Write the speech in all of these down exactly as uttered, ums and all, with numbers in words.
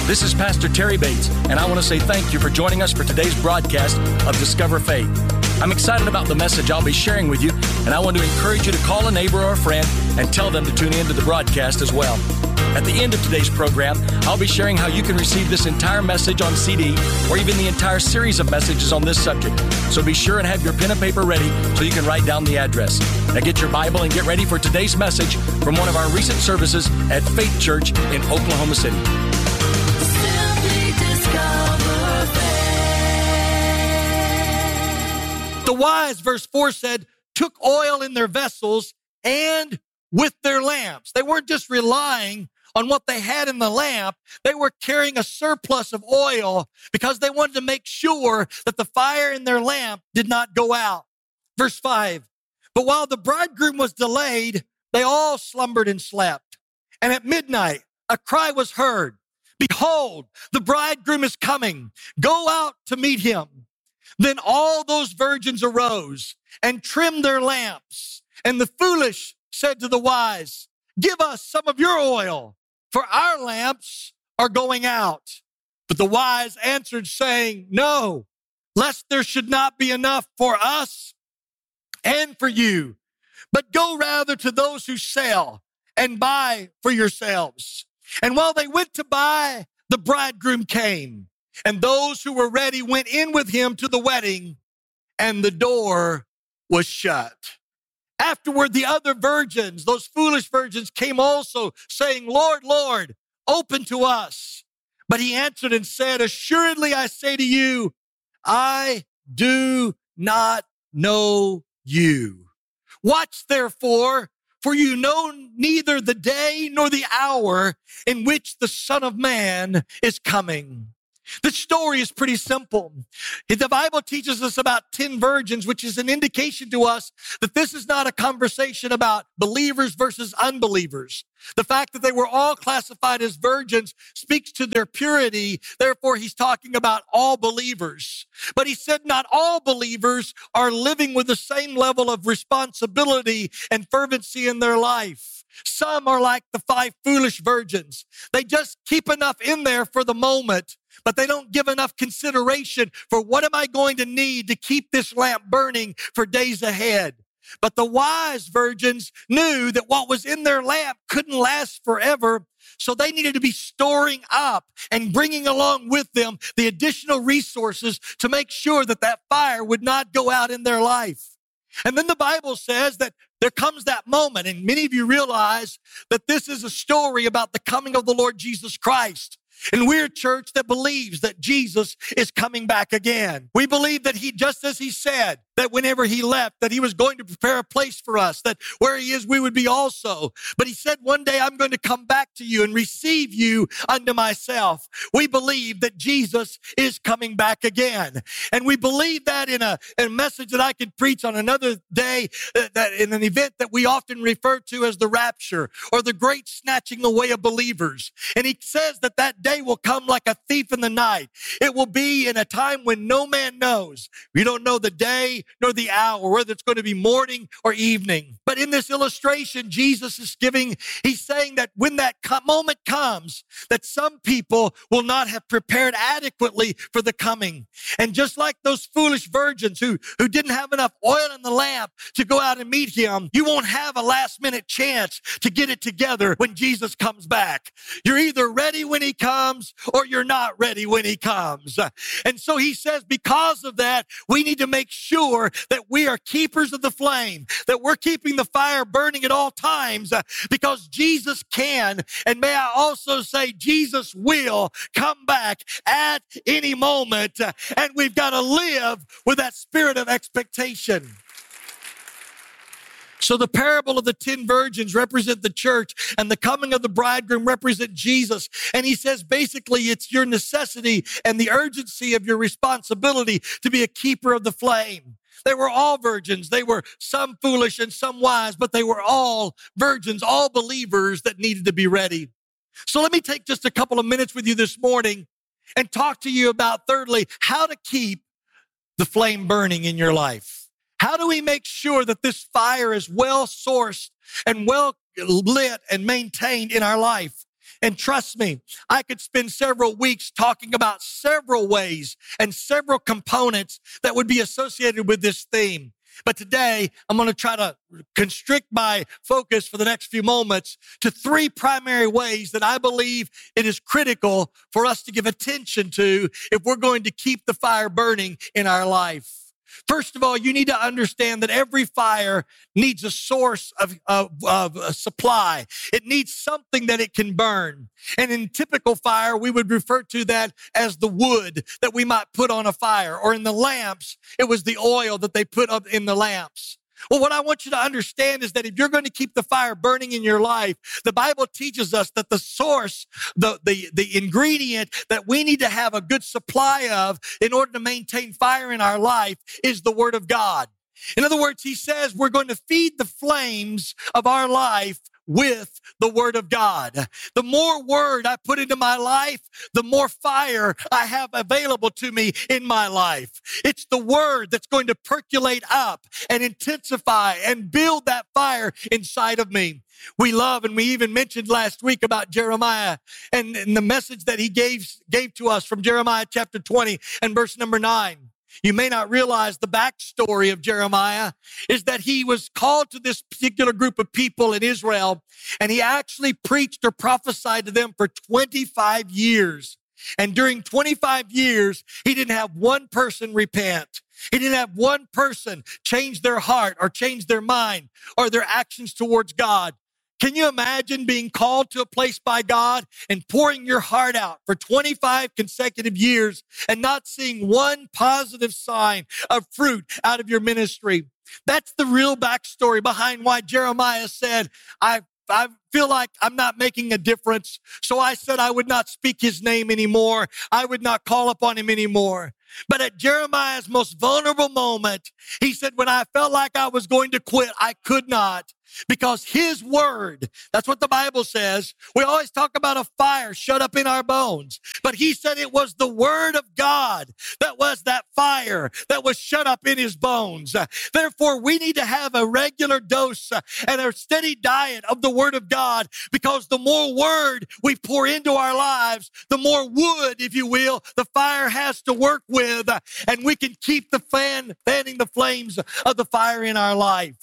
This is Pastor Terry Bates, and I want to say thank you for joining us for today's broadcast of Discover Faith. I'm excited about the message I'll be sharing with you, and I want to encourage you to call a neighbor or a friend and tell them to tune in to the broadcast as well. At the end of today's program, I'll be sharing how you can receive this entire message on C D or even the entire series of messages on this subject. So be sure and have your pen and paper ready so you can write down the address. Now get your Bible and get ready for today's message from one of our recent services at Faith Church in Oklahoma City. The wise, verse four said, took oil in their vessels and with their lamps. They weren't just relying on what they had in the lamp. They were carrying a surplus of oil because they wanted to make sure that the fire in their lamp did not go out. Verse five, but while the bridegroom was delayed, they all slumbered and slept. And at midnight, a cry was heard, behold, the bridegroom is coming. Go out to meet him. Then all those virgins arose and trimmed their lamps. And the foolish said to the wise, give us some of your oil, for our lamps are going out. But the wise answered, saying, no, lest there should not be enough for us and for you. But go rather to those who sell and buy for yourselves. And while they went to buy, the bridegroom came. And those who were ready went in with him to the wedding, and the door was shut. Afterward, the other virgins, those foolish virgins, came also, saying, Lord, Lord, open to us. But he answered and said, assuredly I say to you, I do not know you. Watch therefore, for you know neither the day nor the hour in which the Son of Man is coming. The story is pretty simple. The Bible teaches us about ten virgins, which is an indication to us that this is not a conversation about believers versus unbelievers. The fact that they were all classified as virgins speaks to their purity. Therefore, he's talking about all believers. But he said not all believers are living with the same level of responsibility and fervency in their life. Some are like the five foolish virgins. They just keep enough in there for the moment, but they don't give enough consideration for what am I going to need to keep this lamp burning for days ahead. But the wise virgins knew that what was in their lamp couldn't last forever, so they needed to be storing up and bringing along with them the additional resources to make sure that that fire would not go out in their life. And then the Bible says that there comes that moment, and many of you realize that this is a story about the coming of the Lord Jesus Christ. And we're a church that believes that Jesus is coming back again. We believe that he, just as he said, that whenever he left, that he was going to prepare a place for us, that where he is, we would be also. But he said, one day I'm going to come back to you and receive you unto myself. We believe that Jesus is coming back again. And we believe that in a, in a message that I could preach on another day, uh, that in an event that we often refer to as the rapture or the great snatching away of believers. And he says that that day will come like a thief in the night. It will be in a time when no man knows. We don't know the day nor the hour, whether it's going to be morning or evening. But in this illustration, Jesus is giving, he's saying that when that moment comes, that some people will not have prepared adequately for the coming. And just like those foolish virgins who, who didn't have enough oil in the lamp to go out and meet him, you won't have a last minute chance to get it together when Jesus comes back. You're either ready when he comes or you're not ready when he comes. And so he says, because of that, we need to make sure that we are keepers of the flame, that we're keeping the fire burning at all times, uh, because Jesus can, and may I also say Jesus will come back at any moment, uh, and we've got to live with that spirit of expectation. So the parable of the ten virgins represent the church, and the coming of the bridegroom represent Jesus. And he says, basically, it's your necessity and the urgency of your responsibility to be a keeper of the flame. They were all virgins. They were some foolish and some wise, but they were all virgins, all believers that needed to be ready. So let me take just a couple of minutes with you this morning and talk to you about, thirdly, how to keep the flame burning in your life. How do we make sure that this fire is well sourced and well lit and maintained in our life? And trust me, I could spend several weeks talking about several ways and several components that would be associated with this theme. But today, I'm going to try to constrict my focus for the next few moments to three primary ways that I believe it is critical for us to give attention to if we're going to keep the fire burning in our life. First of all, you need to understand that every fire needs a source of, of, of a supply. It needs something that it can burn. And in typical fire, we would refer to that as the wood that we might put on a fire. Or in the lamps, it was the oil that they put up in the lamps. Well, what I want you to understand is that if you're going to keep the fire burning in your life, the Bible teaches us that the source, the, the, the ingredient that we need to have a good supply of in order to maintain fire in our life is the Word of God. In other words, he says we're going to feed the flames of our life with the Word of God. The more Word I put into my life, the more fire I have available to me in my life. It's the Word that's going to percolate up and intensify and build that fire inside of me. We love, and we even mentioned last week about Jeremiah and, and the message that he gave, gave to us from Jeremiah chapter twenty and verse number nine. You may not realize the backstory of Jeremiah is that he was called to this particular group of people in Israel, and he actually preached or prophesied to them for twenty-five years. And during twenty-five years, he didn't have one person repent. He didn't have one person change their heart or change their mind or their actions towards God. Can you imagine being called to a place by God and pouring your heart out for twenty-five consecutive years and not seeing one positive sign of fruit out of your ministry? That's the real backstory behind why Jeremiah said, I I feel like I'm not making a difference. So I said I would not speak his name anymore. I would not call upon him anymore. But at Jeremiah's most vulnerable moment, he said, when I felt like I was going to quit, I could not. Because his word, that's what the Bible says. We always talk about a fire shut up in our bones. But he said it was the word of God that was that fire that was shut up in his bones. Therefore, we need to have a regular dose and a steady diet of the word of God, because the more word we pour into our lives, the more wood, if you will, the fire has to work with, and we can keep the fan, fanning the flames of the fire in our life.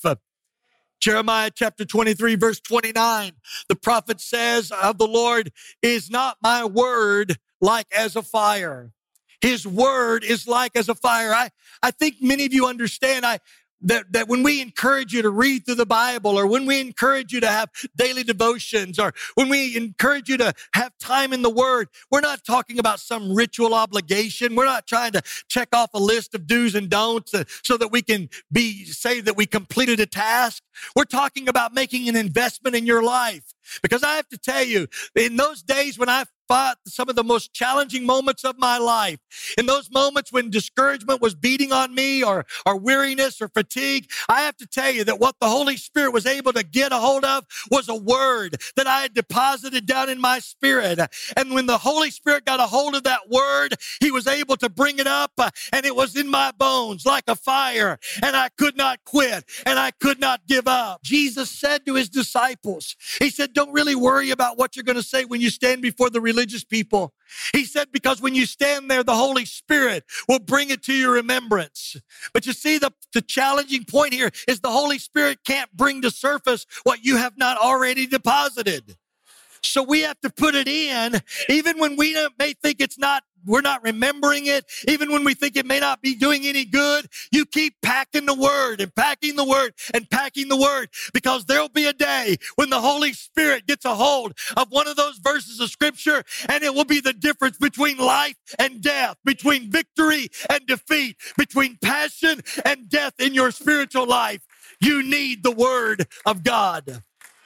Jeremiah chapter twenty-three, verse twenty-nine, the prophet says of the Lord, is not my word like as a fire? His word is like as a fire. I, I think many of you understand I, that, that when we encourage you to read through the Bible, or when we encourage you to have daily devotions, or when we encourage you to have time in the Word, we're not talking about some ritual obligation. We're not trying to check off a list of do's and don'ts uh, so that we can be say that we completed a task. We're talking about making an investment in your life. Because I have to tell you, in those days when I fought some of the most challenging moments of my life, in those moments when discouragement was beating on me, or, or weariness or fatigue, I have to tell you that what the Holy Spirit was able to get a hold of was a word that I had deposited down in my spirit. And when the Holy Spirit got a hold of that word, he was able to bring it up, uh, and it was in my bones like a fire, and I could not quit, and I could not give up. Jesus said to his disciples, he said, don't really worry about what you're going to say when you stand before the religious people. He said, because when you stand there, the Holy Spirit will bring it to your remembrance. But you see, the, the challenging point here is the Holy Spirit can't bring to surface what you have not already deposited. So we have to put it in, even when we may think it's not, we're not remembering it, even when we think it may not be doing any good. You keep packing the word and packing the word and packing the word, because there'll be a day when the Holy Spirit gets a hold of one of those verses of scripture, and it will be the difference between life and death, between victory and defeat, between passion and death in your spiritual life. You need the word of God.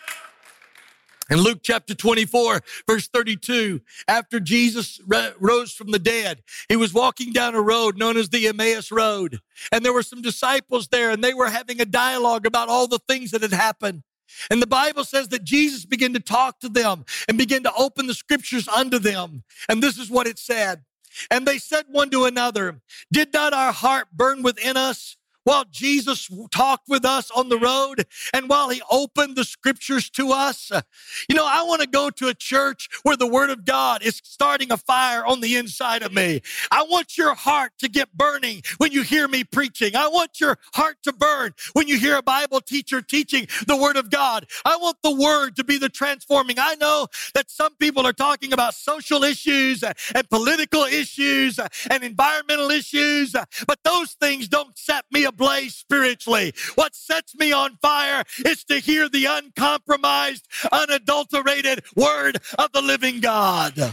In Luke chapter twenty-four, verse thirty-two, after Jesus rose from the dead, he was walking down a road known as the Emmaus Road. And there were some disciples there, and they were having a dialogue about all the things that had happened. And the Bible says that Jesus began to talk to them and began to open the scriptures unto them. And this is what it said. And they said one to another, did not our heart burn within us while Jesus talked with us on the road and while he opened the scriptures to us. You know, I want to go to a church where the word of God is starting a fire on the inside of me. I want your heart to get burning when you hear me preaching. I want your heart to burn when you hear a Bible teacher teaching the word of God. I want the word to be the transforming. I know that some people are talking about social issues and political issues and environmental issues, but those things don't set me ablaze spiritually. What sets me on fire is to hear the uncompromised, unadulterated word of the living God. Yeah.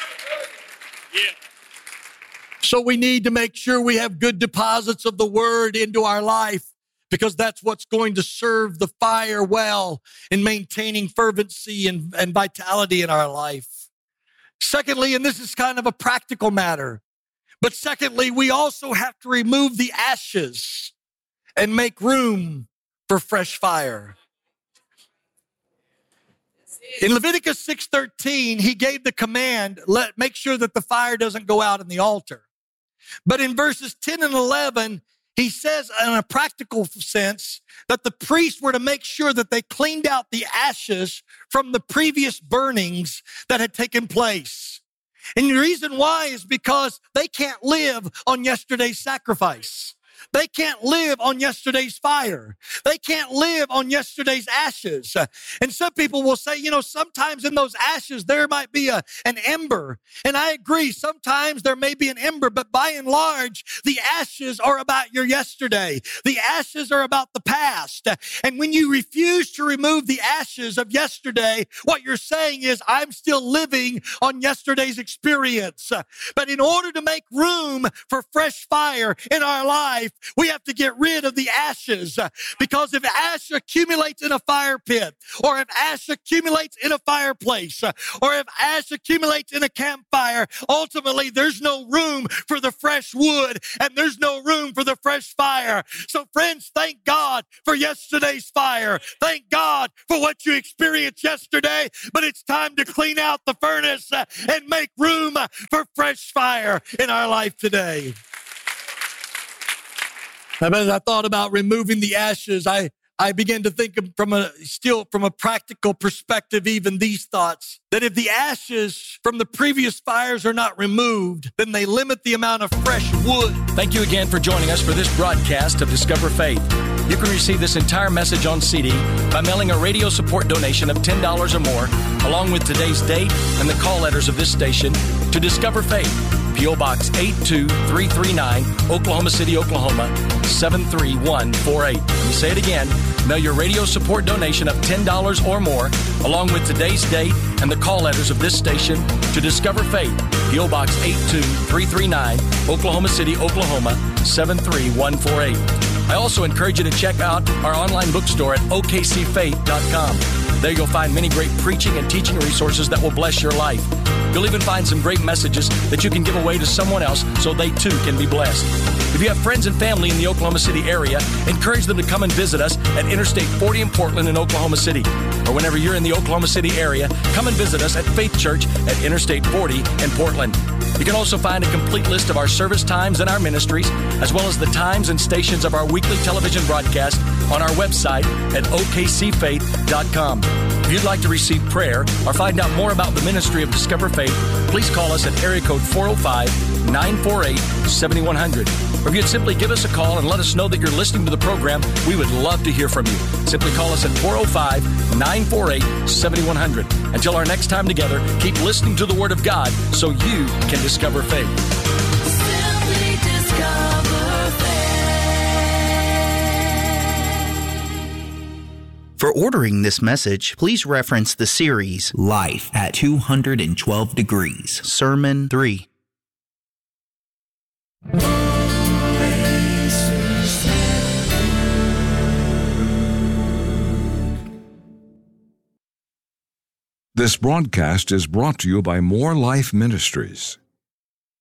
So we need to make sure we have good deposits of the word into our life, because that's what's going to serve the fire well in maintaining fervency and, and vitality in our life. Secondly, and this is kind of a practical matter, but secondly, we also have to remove the ashes and make room for fresh fire. In Leviticus six thirteen, he gave the command, let make sure that the fire doesn't go out in the altar. But in verses ten and eleven, he says in a practical sense that the priests were to make sure that they cleaned out the ashes from the previous burnings that had taken place. And the reason why is because they can't live on yesterday's sacrifice. They can't live on yesterday's fire. They can't live on yesterday's ashes. And some people will say, you know, sometimes in those ashes, there might be a, an ember. And I agree, sometimes there may be an ember, but by and large, the ashes are about your yesterday. The ashes are about the past. And when you refuse to remove the ashes of yesterday, what you're saying is, I'm still living on yesterday's experience. But in order to make room for fresh fire in our life, we have to get rid of the ashes, because if ash accumulates in a fire pit, or if ash accumulates in a fireplace, or if ash accumulates in a campfire, ultimately there's no room for the fresh wood and there's no room for the fresh fire. So friends, thank God for yesterday's fire. Thank God for what you experienced yesterday, but it's time to clean out the furnace and make room for fresh fire in our life today. As I thought about removing the ashes, I, I began to think from a, still from a practical perspective, even these thoughts, that if the ashes from the previous fires are not removed, then they limit the amount of fresh wood. Thank you again for joining us for this broadcast of Discover Faith. You can receive this entire message on C D by mailing a radio support donation of ten dollars or more, along with today's date and the call letters of this station, to Discover Faith, P O Box eight two three three nine, Oklahoma City, Oklahoma, seven three one four eight. Let me say it again. Mail your radio support donation of ten dollars or more, along with today's date and the call letters of this station, to Discover Faith, P O Box eight two three three nine, Oklahoma City, Oklahoma, seven three one four eight. I also encourage you to check out our online bookstore at O K C faith dot com. There you'll find many great preaching and teaching resources that will bless your life. You'll even find some great messages that you can give away to someone else so they too can be blessed. If you have friends and family in the Oklahoma City area, encourage them to come and visit us at Interstate forty in Portland in Oklahoma City. Or whenever you're in the Oklahoma City area, come and visit us at Faith Church at Interstate forty in Portland. You can also find a complete list of our service times and our ministries, as well as the times and stations of our weekly television broadcast on our website at O K C faith dot com. If you'd like to receive prayer or find out more about the ministry of Discover Faith, please call us at area code four oh five, nine four eight, seven one zero zero. Or if you'd simply give us a call and let us know that you're listening to the program, we would love to hear from you. Simply call us at four oh five, nine four eight, seven one zero zero. Until our next time together, keep listening to the Word of God so you can discover faith. Simply discover faith. For ordering this message, please reference the series Life at two hundred twelve Degrees, Sermon three. This broadcast is brought to you by More Life Ministries.